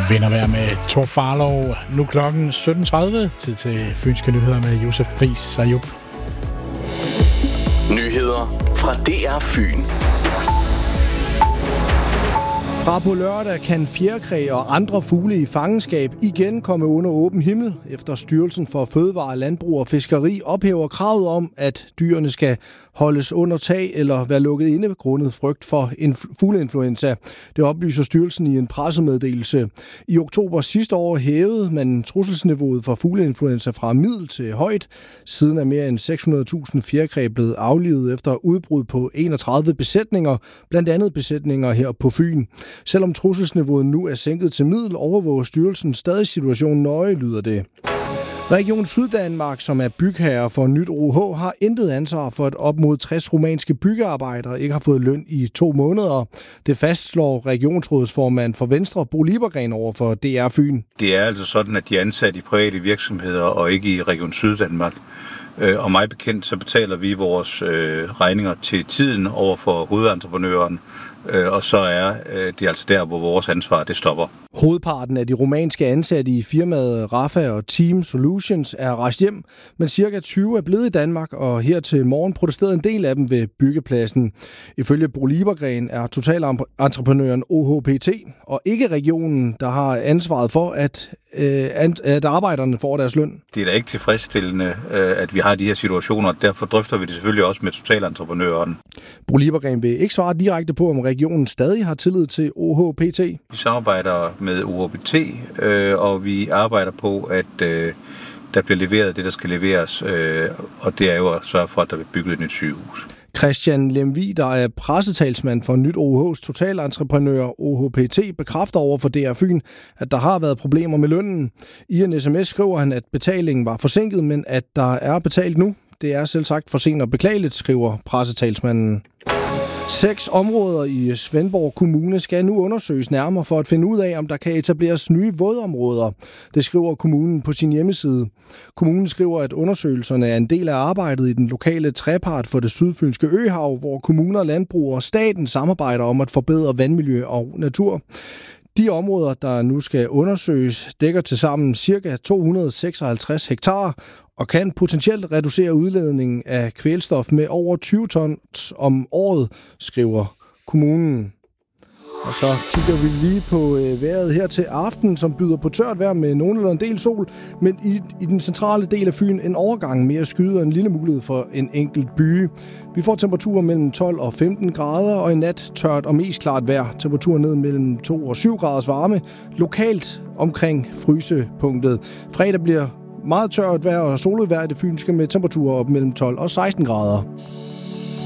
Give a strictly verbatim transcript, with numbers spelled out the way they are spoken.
Vintervejr med Thor Farlov. Nu klokken sytten tredive. Tid til Fynske Nyheder med Josef Pris Sayub. Nyheder fra D R Fyn. Fra på lørdag kan fjerkræ og andre fugle i fangenskab igen komme under åben himmel, efter Styrelsen for Fødevare, Landbrug og Fiskeri ophæver kravet om, at dyrene skal holdes under tag eller være lukket inde grundet frygt for en fugleinfluenza. Det oplyser styrelsen i en pressemeddelelse. I oktober sidste år hævede man trusselsniveauet for fugleinfluenza fra middel til højt. Siden er mere end seks hundrede tusind fjerkræ blevet aflivet efter udbrud på enogtredive besætninger, blandt andet besætninger her på Fyn. Selvom trusselsniveauet nu er sænket til middel, overvåger styrelsen stadig situationen nøje, lyder det. Region Syddanmark, som er bygherre for Nyt O H, har intet ansvar for, at op mod tres rumænske byggearbejdere ikke har fået løn i to måneder. Det fastslår regionsrådsformand for Venstre, Bo Liebergreen, over for D R Fyn. Det er altså sådan, at de er ansat i private virksomheder og ikke i Region Syddanmark. Og mig bekendt, så betaler vi vores regninger til tiden over for hovedentreprenøren, og så er det altså der, hvor vores ansvar det stopper. Hovedparten af de rumænske ansatte i firmaet Rafa og Team Solutions er rejst hjem, men cirka tyve er blevet i Danmark, og her til morgen protesterede en del af dem ved byggepladsen. Ifølge Bo Liebergreen er totalentreprenøren O H P T og ikke regionen, der har ansvaret for, at, øh, at arbejderne får deres løn. Det er da ikke tilfredsstillende, at vi har de her situationer, og derfor drøfter vi det selvfølgelig også med totalentreprenøren. Bo Liebergreen vil ikke svare direkte på, om regionen stadig har tillid til O H P T. Vi samarbejder med O H P T, øh, og vi arbejder på, at øh, der bliver leveret det, der skal leveres, øh, og det er jo at sørge for, at der bliver bygget et nyt sygehus. Christian Lemvig, der er pressetalsmand for Nyt O H's totalentreprenør O H P T, bekræfter over for D R Fyn, at der har været problemer med lønnen. I en sms skriver han, at betalingen var forsinket, men at der er betalt nu. Det er selv sagt for sent og beklageligt, skriver pressetalsmanden. Seks områder i Svendborg Kommune skal nu undersøges nærmere for at finde ud af, om der kan etableres nye vådområder. Det skriver kommunen på sin hjemmeside. Kommunen skriver, at undersøgelserne er en del af arbejdet i den lokale trepart for det sydfynske øhav, hvor kommuner, landbrug og staten samarbejder om at forbedre vandmiljø og natur. De områder, der nu skal undersøges, dækker tilsammen ca. to hundrede og seksoghalvtreds hektar og kan potentielt reducere udledningen af kvælstof med over tyve tons om året, skriver kommunen. Og så kigger vi lige på øh, vejret her til aften, som byder på tørt vejr med nogen eller en del sol, men i, i den centrale del af Fyn en overgang mere skyde og en lille mulighed for en enkelt byge. Vi får temperaturer mellem tolv og femten grader, og i nat tørt og mest klart vejr. Temperaturer ned mellem to og syv graders varme, lokalt omkring frysepunktet. Fredag bliver meget tørt vejr og soligt vejr i det fynske med temperaturer op mellem tolv og seksten grader.